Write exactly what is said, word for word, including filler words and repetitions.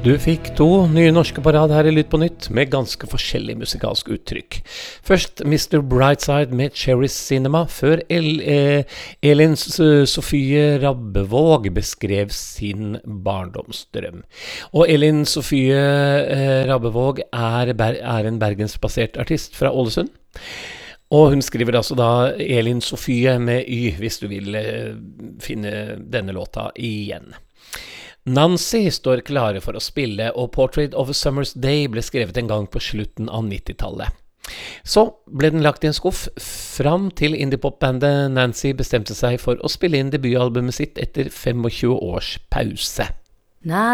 Du fikk to nye norske på rad her i Lytt på Nytt, med ganske forskjellig musikalsk uttrykk. Først mister Brightside med Cherry Cinema, før El, eh, Elin Sofie Rabbevåg beskrev sin barndomsdrøm. Og Elin Sofie eh, Rabbevåg er, er en bergensbasert artist fra Ålesund. Og hun skriver altså da Elin Sofie med Y, hvis du vil eh, finne denne låta igjen. Nancy står klare for å spille, og Portrait of a Summer's Day ble skrevet en gang på slutten av nittitallet. Så ble den lagt i en skuff, fram til indie-pop-bandet Nancy bestemte seg for å spille inn debutalbumet sitt etter tjuefem års pause.